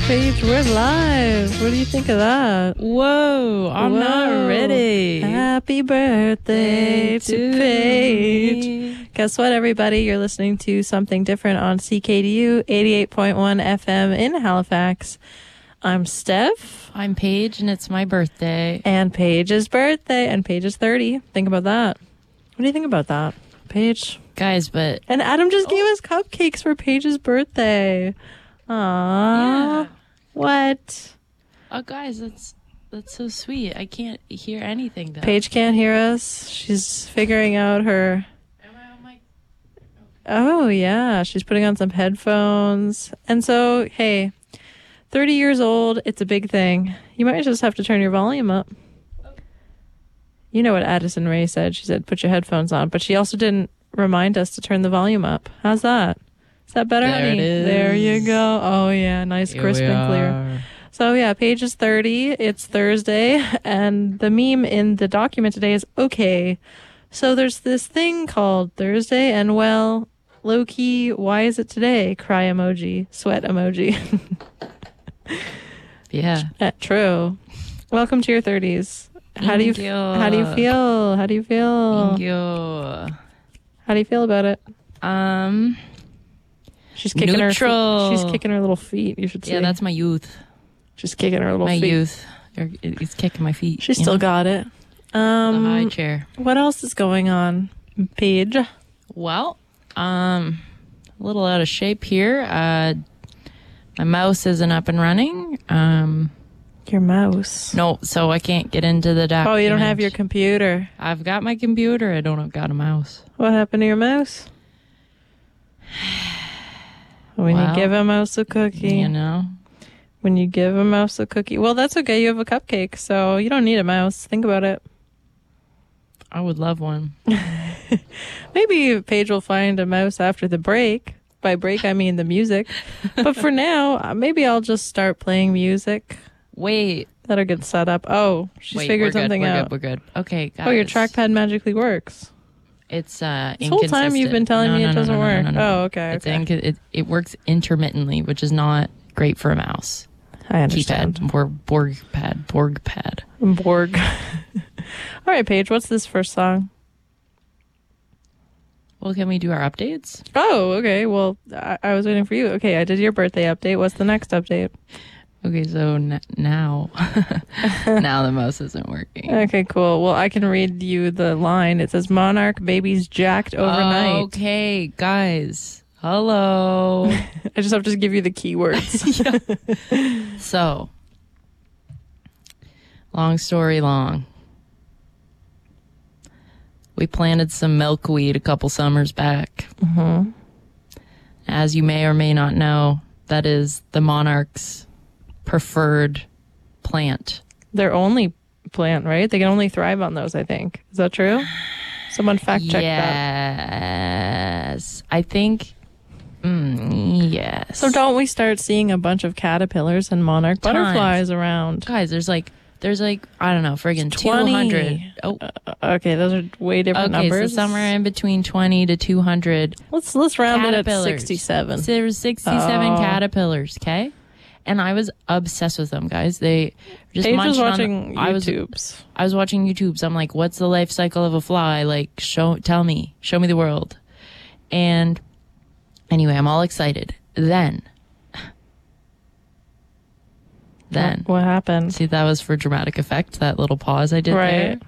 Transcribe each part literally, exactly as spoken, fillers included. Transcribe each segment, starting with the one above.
Paige, we're live. What do you think of that? Whoa, I'm Whoa. not ready. Happy birthday to Paige. me. Guess what, everybody? You're listening to Something Different on C K D U eighty-eight point one F M in Halifax. I'm Steph. I'm Paige, and it's my birthday. And Paige's birthday. And Paige is thirty. Think about that. What do you think about that, Paige? Guys, but... And Adam just oh. gave us cupcakes for Paige's birthday. Aww. Yeah. What? Oh, guys, that's that's so sweet. I can't hear anything, though. Paige can't hear us. She's figuring out her... Am I on my... Oh, yeah. She's putting on some headphones. And so, hey, thirty years old, it's a big thing. You might just have to turn your volume up. You know what Addison Rae said. She said, put your headphones on. But she also didn't remind us to turn the volume up. How's that? Is that better, there honey? It is. There you go. Oh, yeah. Nice, Here crisp we and clear. are. So, yeah, Paige is thirty. It's Thursday. And the meme in the document today is, okay. So there's this thing called Thursday. And, well, low-key, why is it today? Cry emoji. Sweat emoji. Yeah. Uh, true. Welcome to your thirties. How do you, Thank you. how do you feel? How do you feel? Thank you. How do you feel about it? Um, She's kicking Neutral. her. She's kicking her little feet. You should see. yeah, that's my youth. She's kicking her little My feet. youth. They're- It's kicking my feet. She's you still know? got it. The Um, high chair. what else is going on, Paige? Well, um, a little out of shape here. Uh, my mouse isn't up and running. Um, Your mouse. no, so I can't get into the document. Oh, you don't have your computer. I've got my computer. I don't have got a mouse. What happened to your mouse? When Well, you give a mouse a cookie. You know, When you give a mouse a cookie. Well, that's okay. You have a cupcake, so you don't need a mouse. Think about it. I would love one. Maybe Paige will find a mouse after the break. By break, I mean the music. But for now, uh, maybe I'll just start playing music. Wait, That'll get set up. Oh, she's wait, figured we're something good, we're out. Good, we're good. Okay, guys. Oh, your trackpad magically works. It's uh, This whole time you've been inconsistent. telling No, me no, it no, doesn't no, no, work. no, no, no. Oh, okay. It's okay. inc- it, it works intermittently, which is not great for a mouse. I understand. Keypad, Borg, Borg pad, Borg pad. Borg. All right, Paige, what's this first song? Well, can we do our updates? Oh, okay. Well, I, I was waiting for you. Okay, I did your birthday update. What's the next update? Okay, so n- now, now the mouse isn't working. Okay, cool. Well, I can read you the line. It says, Monarch babies jacked overnight. Okay, guys. Hello. I just have to give you the keywords. So, long story long. We planted some milkweed a couple summers back. Mm-hmm. As you may or may not know, that is the monarch's preferred plant. Their only plant, right? They can only thrive on those, I think. Is that true? Someone fact check that. Yes. I think, mm, yes. So don't we start seeing a bunch of caterpillars and monarch Tons. butterflies around? Guys, there's like, there's like, I don't know, friggin' twenty. two hundred. Oh, Uh, okay, those are way different okay, numbers. so somewhere in between twenty to two hundred Let's let's round it at caterpillars. sixty-seven. So there was sixty-seven Oh. caterpillars, okay? And I was obsessed with them, guys. They just Paige was munching on watching the, I was YouTubes. I was watching YouTubes. I'm like, what's the life cycle of a fly? Like, show, tell me, show me the world. And anyway, I'm all excited. Then, then, What, what happened? see, that was for dramatic effect. That little pause I did Right. there.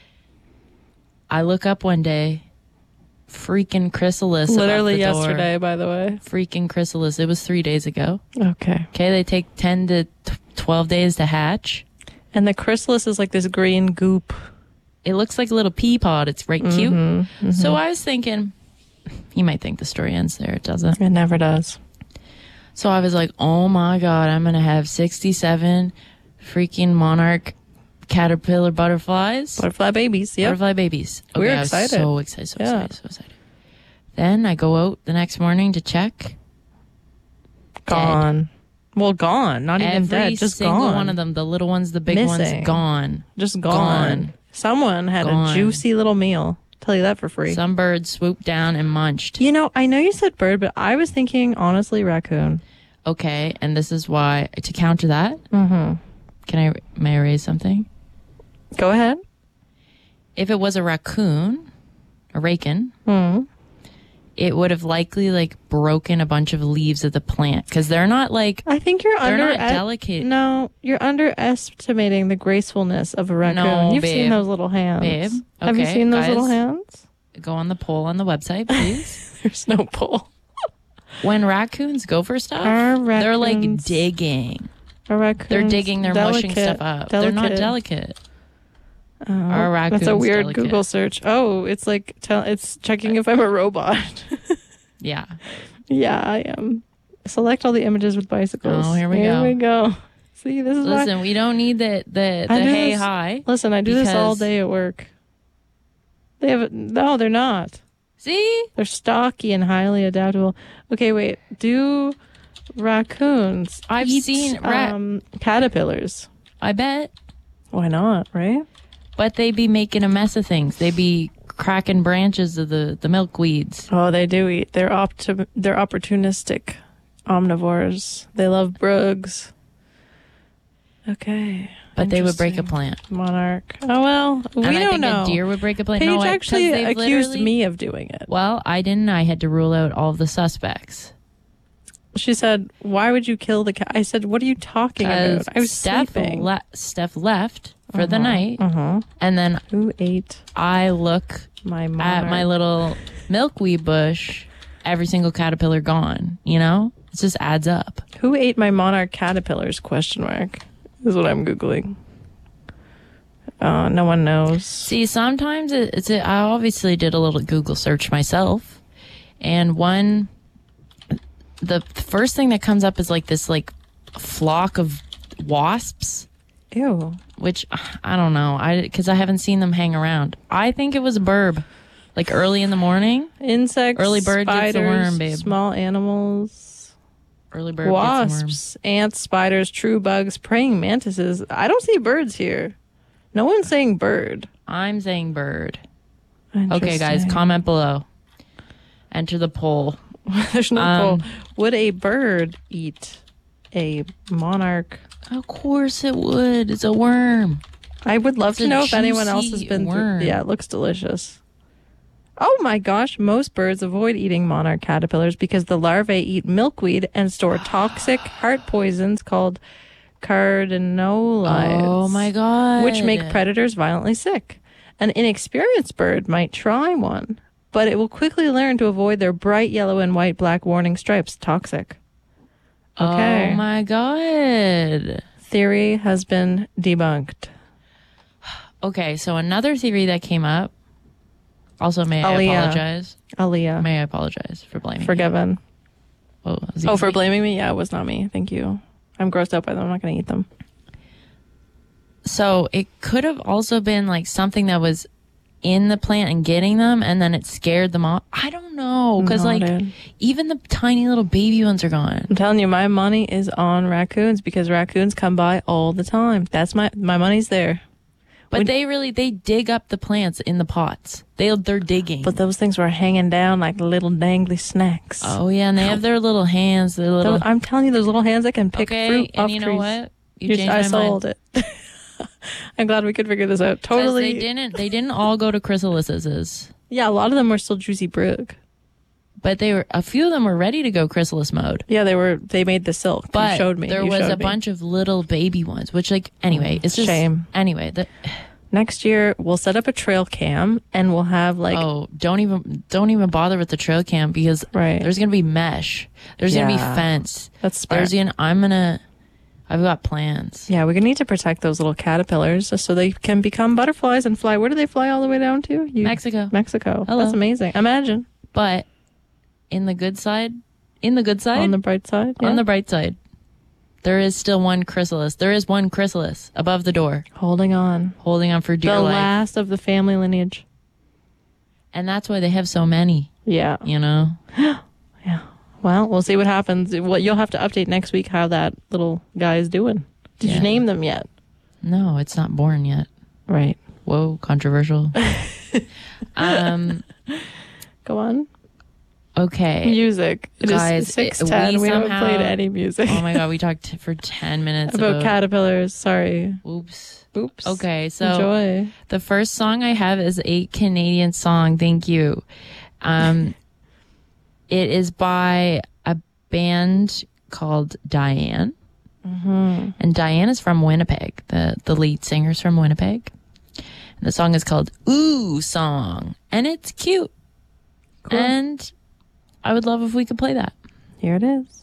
I look up one day, freaking chrysalis. above Literally the door. yesterday, by the way. Freaking chrysalis. It was three days ago. Okay. Okay, they take ten to twelve days to hatch. And the chrysalis is like this green goop. It looks like a little pea pod. It's right cute. Mhm, mhm. So I was thinking, you might think the story ends there. It doesn't. It never does. So I was like, oh my God, I'm going to have sixty-seven freaking monarch caterpillar butterflies. Butterfly babies. Yep. Butterfly babies. Okay, We're I was excited. so excited, so Yeah. excited, so excited. Then I go out the next morning to check. Gone. Well, gone. Not even Every dead. Just single gone. one of them, the little ones, the big Missing. ones, gone. Just gone. Gone. Someone had Gone. a juicy little meal. Tell you that for free. Some bird swooped down and munched. You know, I know you said bird, but I was thinking, honestly, raccoon. Okay, and this is why, to counter that, Mm-hmm. can I, may I raise something? Go ahead. If it was a raccoon, a raccoon, Mm. it would have likely like broken a bunch of leaves of the plant because they're not like I think you're they're under not delicate. No, you're underestimating the gracefulness of a raccoon. No, You've babe. seen those little hands. Babe, Have you okay, seen those little guys. hands? Go on the poll on the website, please. There's no pull. When raccoons go for stuff, Our they're like raccoons- digging. A raccoon. They're digging. They're mushing stuff up. They're not delicate. Oh, Our raccoons that's a weird delicate. Google search. Oh, it's like tell it's checking if I'm a robot. Yeah. Yeah, I am. Select all the images with bicycles. Oh, here we here go. we go. See, this is why. Listen, we don't need the the, I the do hey this- hi. Listen, I do this all because- day at work. They have no, they're not. See? They're stocky and highly adaptable. Okay, wait. Do raccoons I've eat, seen ra- um, caterpillars? I bet. Why not? Right? But they be making a mess of things. They be cracking branches of the, the milkweeds. Oh, they do eat. They're opti- They're opportunistic omnivores. They love bugs. Okay. But they would break a Interesting. plant. Monarch. Oh well, we and I don't think know. a deer would break a plant. Paige no, I- 'cause actually they've accused literally- me of doing it. Well, I didn't. I had to rule out all of the suspects. She said, "Why would you kill the cat?" I said, "What are you talking about?" I was Steph, sleeping. le- Steph left for the night, uh-huh. and then Who ate I look my at monarch? my little milkweed bush. Every single caterpillar gone. You know, it just adds up. Who ate my monarch caterpillars? Question mark is what I'm googling. Uh, no one knows. See, sometimes it, it's. A, I obviously did a little Google search myself, and one, the first thing that comes up is like this like flock of wasps, Ew. which I don't know. I because I haven't seen them hang around. I think it was a burb, like early in the morning. Insects, Early bird gets the spiders, worm, babe. small animals, Early bird gets the worm. wasps, ants, spiders, true bugs, praying mantises. I don't see birds here. No one's saying bird. I'm saying bird. Okay, guys, Interesting. comment below. Enter the poll. There's no Um, poll. Would a bird eat a monarch? Of course it would. It's a worm. I would love It's to a know if anyone else has juicy been worm. through. Yeah, it looks delicious. Oh my gosh, most birds avoid eating monarch caterpillars because the larvae eat milkweed and store toxic heart poisons called cardenolides. Oh my god. Which make predators violently sick. An inexperienced bird might try one, but it will quickly learn to avoid their bright yellow and white black warning stripes. Toxic. Okay. Oh my god. Theory has been debunked. Okay, so another theory that came up. Also, may I Aaliyah. apologize? Aaliyah. May I apologize for blaming? Forgiven. Oh, that was Oh, for easy. blaming me? Yeah, it was not me. Thank you. I'm grossed out by them. I'm not going to eat them. So it could have also been like something that was in the plant and getting them, and then it scared them off. I don't know, because No, like dude. even the tiny little baby ones are gone. I'm telling you, my money is on raccoons because raccoons come by all the time. That's my my money's there. But When- they really they dig up the plants in the pots. They they're digging. But those things were hanging down like little dangly snacks. oh yeah, and they have their little hands. Their little. Those- I'm telling you, those little hands that can pick okay, fruit and off you know trees. what? You You- changed I my sold mind. it. I'm glad we could figure this out. 'Cause Totally. They didn't. They didn't all go to chrysalis's. Yeah, a lot of them were still juicy brug. But they were a few of them were ready to go chrysalis mode. Yeah, they were. They made the silk. But you showed me. there You was showed a me. bunch of little baby ones, which like anyway, it's just Shame. Anyway, the, Next year, we'll set up a trail cam and we'll have like oh, don't even don't even bother with the trail cam because Right. there's gonna be mesh. There's gonna Yeah. be fence. that's smart. There's gonna I'm gonna I've got plans. Yeah, we're gonna need to protect those little caterpillars so they can become butterflies and fly. Where do they fly all the way down to? You, Mexico. Mexico. Hello. That's amazing. Imagine But in the good side, in the good side, on the bright side. on yeah. the bright side, there is still one chrysalis. There is one chrysalis above the door, holding on. holding on for dear The life. last of the family lineage. And that's why they have so many, Yeah. you know? Yeah. Well, we'll see what happens. Well, you'll have to update next week how that little guy is doing. Did Yeah. you name them yet? No, it's not born yet. Right. Whoa, controversial. um, Go on. Okay. Music. It Guys, is six it- ten. we We, haven't somehow- played any music. Oh my God, we talked for ten minutes about, about, caterpillars. Sorry. Oops. Oops. Okay, so Enjoy. the first song I have is a Canadian song. Thank you. Um, it is by a band called Diane. Mm-hmm. And Diane is from Winnipeg. The, the lead singer's from Winnipeg. And the song is called Ooh Song. And it's cute. Cool. And I would love if we could play that. Here it is.